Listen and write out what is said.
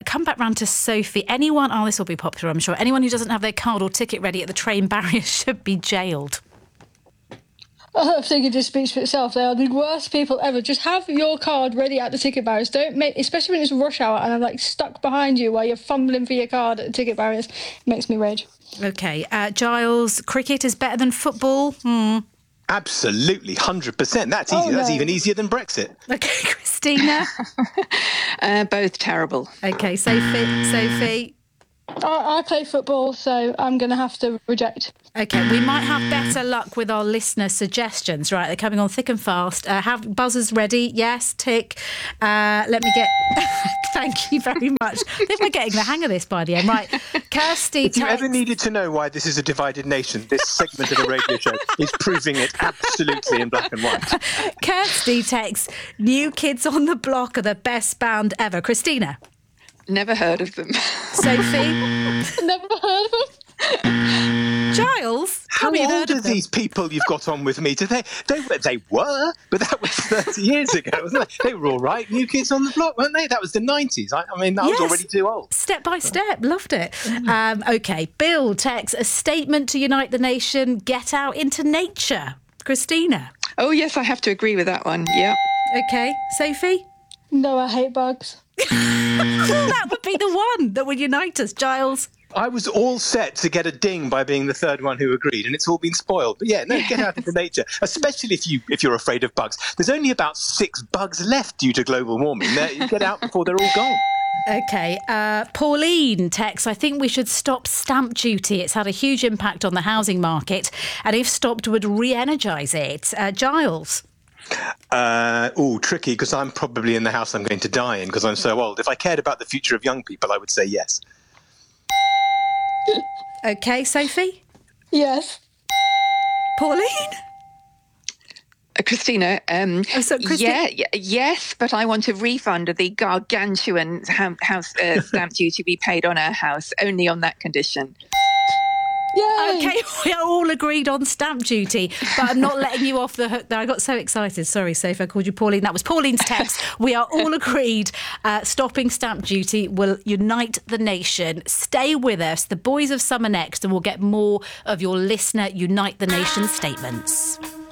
come back round to Sophie. This will be popular, I'm sure. Anyone who doesn't have their card or ticket ready at the train barrier should be jailed. I think it just speaks for itself. They are the worst people ever. Just have your card ready at the ticket barriers. Don't make, especially when it's rush hour and I'm like stuck behind you while you're fumbling for your card at the ticket barriers. It makes me rage. OK. Giles, cricket is better than football? Absolutely, 100%. That's easy. That's even easier than Brexit. OK, Christina? Both terrible. OK, Sophie? I play football, so I'm going to have to reject. OK, we might have better luck with our listener suggestions. Right, they're coming on thick and fast. Have buzzers ready? Yes, tick. Let me get... Thank you very much. I think we're getting the hang of this by the end. Right, Kirsty... If you ever needed to know why this is a divided nation, this segment of a radio show is proving it absolutely in black and white. Kirsty texts, New Kids on the Block are the best band ever. Christina? Never heard of them. Sophie? Never heard of them. Giles? How old are these people you've got on with me? They were, but that was 30 years ago, wasn't it? They were all right. New Kids on the Block, weren't they? That was the 90s. I was already too old. Step by step. Loved it. OK, Bill texts, a statement to unite the nation, get out into nature. Christina? Oh, yes, I have to agree with that one. Yeah. OK, Sophie? No, I hate bugs. That would be the one that would unite us. Giles? I was all set to get a ding by being the third one who agreed, and it's all been spoiled. But get out into nature, especially if you're afraid of bugs. There's only about 6 bugs left due to global warming. You get out before they're all gone. OK, Pauline texts, I think we should stop stamp duty. It's had a huge impact on the housing market, and if stopped, would re-energise it. Giles? Tricky, because I'm probably in the house I'm going to die in because I'm so old. If I cared about the future of young people, I would say yes. OK, Sophie? Yes. Pauline? Christina, yes, but I want a refund of the gargantuan house stamp duty we paid on our house, only on that condition. Yay. OK, we are all agreed on stamp duty, but I'm not letting you off the hook there. I got so excited. Sorry, Sophie, I called you Pauline. That was Pauline's text. We are all agreed stopping stamp duty will unite the nation. Stay with us. The boys of summer next, and we'll get more of your listener Unite the Nation statements.